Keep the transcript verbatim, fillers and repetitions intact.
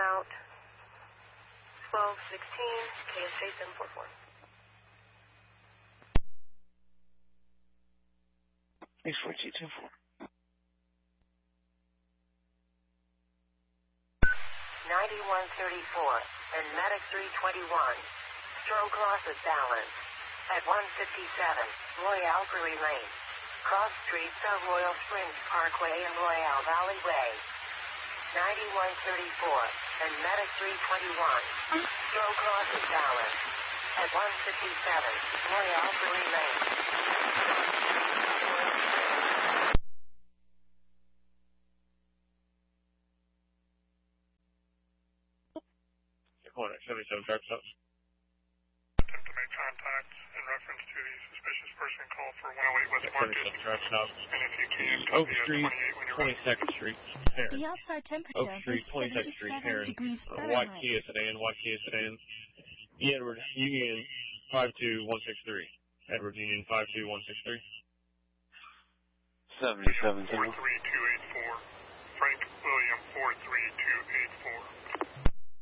about twelve sixteen, K S J seven four four. Thanks for two two four. ninety-one thirty-four and Medic three twenty-one. Stroke loss of balance at one fifty-seven Royale Prairie Lane. Cross streets of Royal Springs Parkway and Royale Valley Way. ninety-one thirty-four and Medic three twenty-one. Stroke loss of balance at one fifty-seven Royale Prairie Lane. seventy-seven Drive South. Attempt to make contact in reference to the suspicious person called for one oh eight West Market. Drive South. And if you can, Oak Street, twenty-second Street, Heron. The outside temperature Oak Street, twenty-second Street, Heron. degrees Uh, Fahrenheit. white Kia sedan, white Kia sedan. Edward Union five two one six three. Edward Union five two one six three. seventy-seven four three two